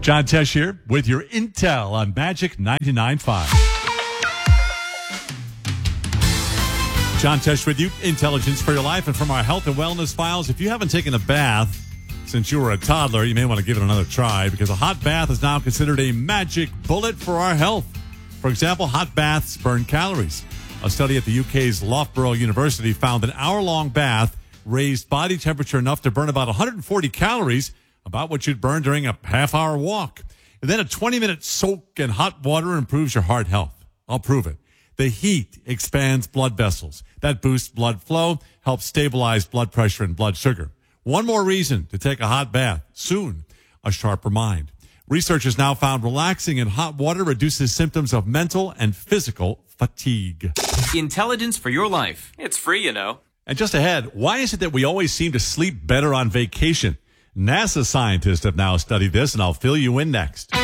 John Tesh here with your intel on Magic 99.5. John Tesh with you, intelligence for your life. And from our health and wellness files, if you haven't taken a bath since you were a toddler, you may want to give it another try because a hot bath is now considered a magic bullet for our health. For example, hot baths burn calories. A study at the UK's Loughborough University found an hour-long bath raised body temperature enough to burn about 140 calories, about what you'd burn during a half-hour walk. And then a 20-minute soak in hot water improves your heart health. I'll prove it. The heat expands blood vessels. That boosts blood flow, helps stabilize blood pressure and blood sugar. One more reason to take a hot bath. Soon, a sharper mind. Researchers now found relaxing in hot water reduces symptoms of mental and physical fatigue. Intelligence for your life. It's free, you know. And just ahead, why is it that we always seem to sleep better on vacation? NASA scientists have now studied this, and I'll fill you in next.